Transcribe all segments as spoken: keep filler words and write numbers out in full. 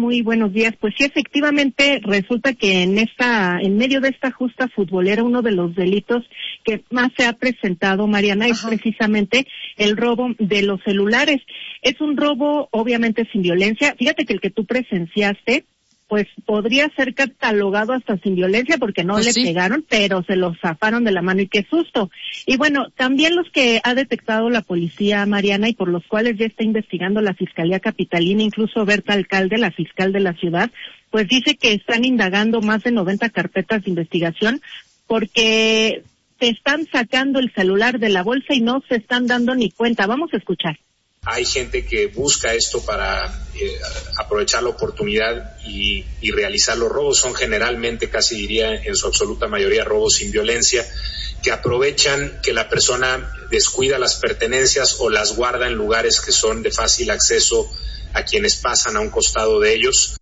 muy buenos días. Pues sí, efectivamente, resulta que en esta, en medio de esta justa futbolera, uno de los delitos que más se ha presentado, Mariana, Ajá. es precisamente el robo de los celulares. Es un robo, obviamente, sin violencia. Fíjate que el que tú presenciaste, pues podría ser catalogado hasta sin violencia porque no pues le sí. pegaron, pero se lo zafaron de la mano y qué susto. Y bueno, también los que ha detectado la policía, Mariana, y por los cuales ya está investigando la Fiscalía Capitalina, incluso Berta Alcalde, la fiscal de la ciudad, pues dice que están indagando más de noventa carpetas de investigación porque te están sacando el celular de la bolsa y no se están dando ni cuenta. Vamos a escuchar. Hay gente que busca esto para eh, aprovechar la oportunidad y, y realizar los robos. Son generalmente, casi diría en su absoluta mayoría, robos sin violencia, que aprovechan que la persona descuida las pertenencias o las guarda en lugares que son de fácil acceso a quienes pasan a un costado de ellos.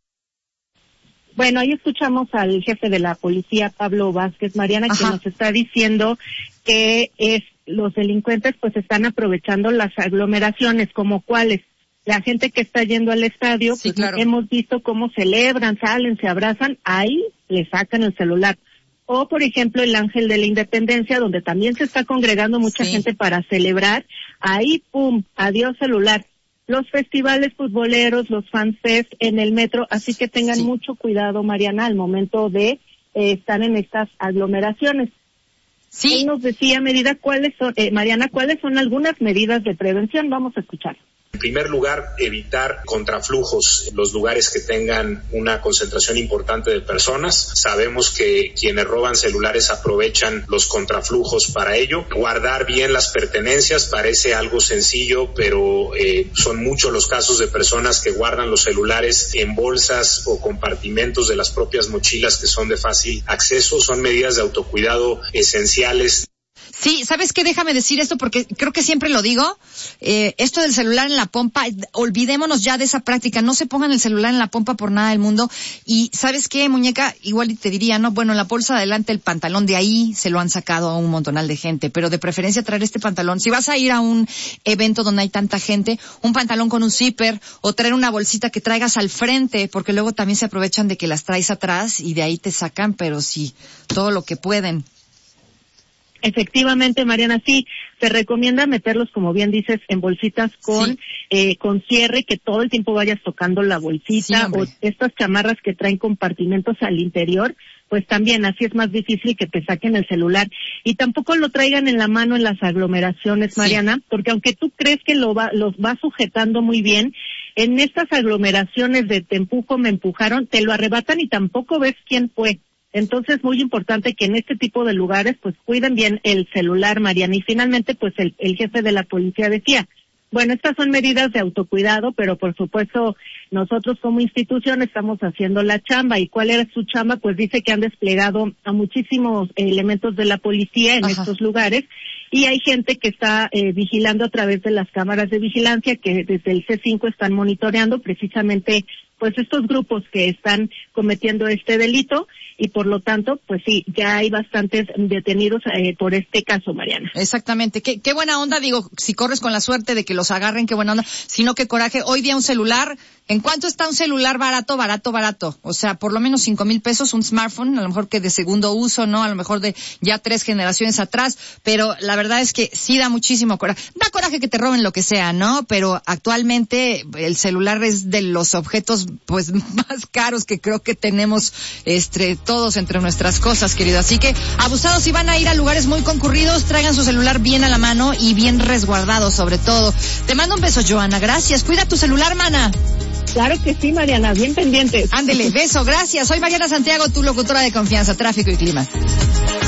Bueno, ahí escuchamos al jefe de la policía, Pablo Vázquez, Mariana, Ajá. que nos está diciendo que es los delincuentes pues están aprovechando las aglomeraciones, como cuáles. La gente que está yendo al estadio, sí, pues claro. hemos visto cómo celebran, salen, se abrazan, ahí le sacan el celular. O, por ejemplo, el Ángel de la Independencia, donde también se está congregando mucha sí. gente para celebrar, ahí, pum, adiós celular. Los festivales futboleros, los fanfest en el metro, así que tengan sí. mucho cuidado, Mariana, al momento de eh, estar en estas aglomeraciones. Sí. Él nos decía, medida, cuáles son, eh, Mariana, cuáles son algunas medidas de prevención. Vamos a escuchar. En primer lugar, evitar contraflujos en los lugares que tengan una concentración importante de personas. Sabemos que quienes roban celulares aprovechan los contraflujos para ello. Guardar bien las pertenencias parece algo sencillo, pero eh, son muchos los casos de personas que guardan los celulares en bolsas o compartimentos de las propias mochilas que son de fácil acceso. Son medidas de autocuidado esenciales. Sí, ¿sabes qué? Déjame decir esto porque creo que siempre lo digo. Eh, esto del celular en la pompa, olvidémonos ya de esa práctica. No se pongan el celular en la pompa por nada del mundo. Y ¿sabes qué, muñeca? Igual te diría, ¿no? Bueno, en la bolsa de adelante el pantalón, de ahí se lo han sacado a un montonal de gente. Pero de preferencia traer este pantalón. Si vas a ir a un evento donde hay tanta gente, un pantalón con un zipper o traer una bolsita que traigas al frente, porque luego también se aprovechan de que las traes atrás y de ahí te sacan, pero sí, todo lo que pueden. Efectivamente, Mariana, sí, se recomienda meterlos, como bien dices, en bolsitas con sí. eh, con cierre, que todo el tiempo vayas tocando la bolsita, sí, o estas chamarras que traen compartimentos al interior, pues también así es más difícil que te saquen el celular. Y tampoco lo traigan en la mano en las aglomeraciones, Mariana, sí. porque aunque tú crees que lo va, los va sujetando muy bien, en estas aglomeraciones de te empujo, me empujaron, te lo arrebatan y tampoco ves quién fue. Entonces, muy importante que en este tipo de lugares, pues, cuiden bien el celular, Mariana. Y finalmente, pues, el, el jefe de la policía decía, bueno, estas son medidas de autocuidado, pero por supuesto, nosotros como institución estamos haciendo la chamba. ¿Y cuál era su chamba? Pues dice que han desplegado a muchísimos elementos de la policía en Ajá. estos lugares. Y hay gente que está eh, vigilando a través de las cámaras de vigilancia que desde el C cinco están monitoreando precisamente pues estos grupos que están cometiendo este delito y por lo tanto, pues sí, ya hay bastantes detenidos eh, por este caso, Mariana. Exactamente. Qué, qué buena onda, digo, si corres con la suerte de que los agarren, qué buena onda, sino qué coraje. Hoy día un celular, ¿en cuánto está un celular barato, barato, barato? O sea, por lo menos cinco mil pesos, un smartphone, a lo mejor que de segundo uso, ¿no? A lo mejor de ya tres generaciones atrás, pero la verdad es que sí da muchísimo coraje. Da coraje que te roben lo que sea, ¿no? Pero actualmente el celular es de los objetos pues más caros que creo que tenemos este todos entre nuestras cosas, querido. Así que abusados, si van a ir a lugares muy concurridos, traigan su celular bien a la mano y bien resguardado sobre todo. Te mando un beso, Joana, gracias. Cuida tu celular, mana. Claro que sí, Mariana, bien pendientes. Ándele, beso, gracias. Soy Mariana Santiago, tu locutora de confianza, tráfico y clima.